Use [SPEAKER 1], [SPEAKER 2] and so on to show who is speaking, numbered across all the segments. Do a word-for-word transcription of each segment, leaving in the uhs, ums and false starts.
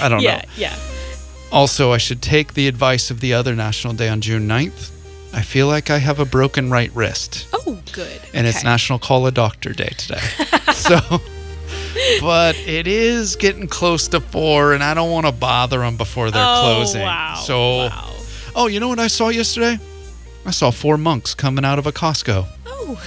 [SPEAKER 1] I don't
[SPEAKER 2] yeah,
[SPEAKER 1] know.
[SPEAKER 2] Yeah,
[SPEAKER 1] Also, I should take the advice of the other National Day on June ninth. I feel like I have a broken right wrist.
[SPEAKER 2] Oh, good.
[SPEAKER 1] And
[SPEAKER 2] okay.
[SPEAKER 1] it's National Call a Doctor Day today. So, but it is getting close to four, and I don't want to bother them before they're
[SPEAKER 2] oh,
[SPEAKER 1] closing.
[SPEAKER 2] Wow.
[SPEAKER 1] So,
[SPEAKER 2] wow.
[SPEAKER 1] oh, you know what I saw yesterday? I saw four monks coming out of a Costco.
[SPEAKER 2] Oh.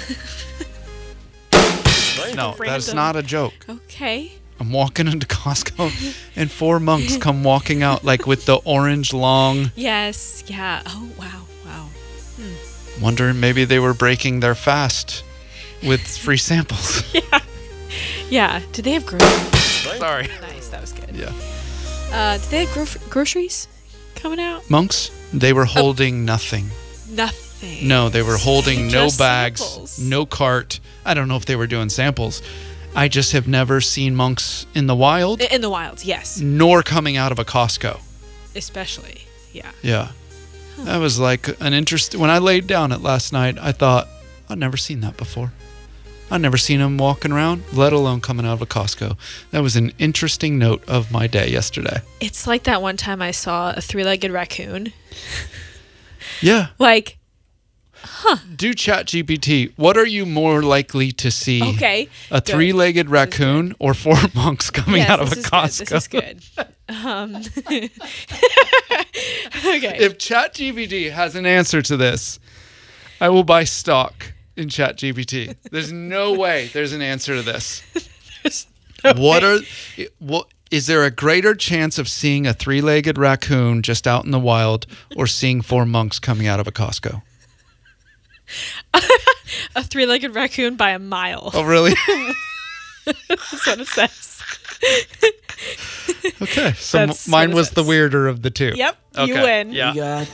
[SPEAKER 1] No, that's
[SPEAKER 2] Random.
[SPEAKER 1] not a joke.
[SPEAKER 2] Okay.
[SPEAKER 1] I'm walking into Costco, and four monks come walking out, like with the orange long.
[SPEAKER 2] Yes. Yeah. Oh, wow. Wow.
[SPEAKER 1] Wondering maybe they were breaking their fast with free samples.
[SPEAKER 2] Yeah. Yeah. Did they have groceries?
[SPEAKER 1] Sorry.
[SPEAKER 2] Nice. That was good.
[SPEAKER 1] Yeah.
[SPEAKER 2] Uh, did they have gro- groceries coming out?
[SPEAKER 1] Monks, they were holding nothing.
[SPEAKER 2] Nothing.
[SPEAKER 1] No, they were holding no
[SPEAKER 2] Just
[SPEAKER 1] bags,
[SPEAKER 2] samples.
[SPEAKER 1] no cart. I don't know if they were doing samples. I just have never seen monks in the wild,
[SPEAKER 2] In the wild, yes.
[SPEAKER 1] nor coming out of a Costco.
[SPEAKER 2] Especially. Yeah.
[SPEAKER 1] Yeah. That was like an interest. When I laid down it last night, I thought, I've never seen that before. I've never seen them walking around, let alone coming out of a Costco. That was an interesting note of my day yesterday.
[SPEAKER 2] It's like that one time I saw a three-legged raccoon.
[SPEAKER 1] Yeah.
[SPEAKER 2] Like,
[SPEAKER 1] Do ChatGPT. What are you more likely to see?
[SPEAKER 2] okay.
[SPEAKER 1] A
[SPEAKER 2] Good.
[SPEAKER 1] three-legged raccoon or four monks coming
[SPEAKER 2] Yes,
[SPEAKER 1] out of a
[SPEAKER 2] this is
[SPEAKER 1] Costco?
[SPEAKER 2] Good. This is good. Um, okay.
[SPEAKER 1] If ChatGPT has an answer to this, I will buy stock in ChatGPT. There's no way there's an answer to this. What are what is there a greater chance of seeing a three-legged raccoon just out in the wild or seeing four monks coming out of a Costco?
[SPEAKER 2] A three-legged raccoon by a mile.
[SPEAKER 1] Oh, really?
[SPEAKER 2] That's what it says.
[SPEAKER 1] Okay. So m-
[SPEAKER 2] That's
[SPEAKER 1] mine
[SPEAKER 2] what it
[SPEAKER 1] was the
[SPEAKER 2] says.
[SPEAKER 1] weirder of the two.
[SPEAKER 2] Yep. You
[SPEAKER 1] Okay.
[SPEAKER 2] win.
[SPEAKER 1] Yeah.
[SPEAKER 3] We got